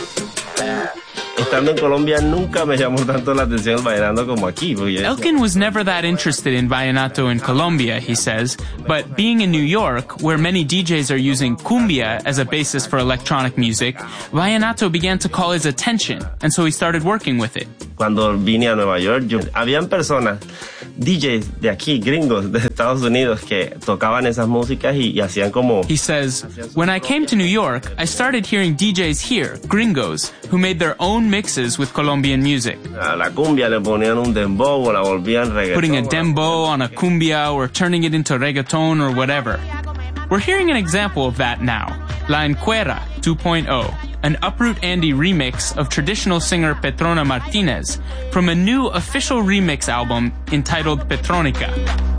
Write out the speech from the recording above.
Estando en Colombia nunca me llamó tanto la atención el vallenato como aquí. Elkin was never that interested in vallenato in Colombia, he says, but being in New York, where many DJs are using cumbia as a basis for electronic music, vallenato began to call his attention, and so he started working with it. Cuando vine a Nueva York, habían personas, DJs de aquí, gringos de Estados Unidos, que tocaban esas músicas y hacían como... He says, when I came to New York, I started hearing DJs here, gringos, who made their own mixes with Colombian music. A la cumbia le ponían un dembow o la volvían reggaeton. Putting a dembow on a cumbia or turning it into reggaeton or whatever. We're hearing an example of that now. La Encuera 2.0. An Uproot Andy remix of traditional singer Petrona Martinez from a new official remix album entitled Petronica.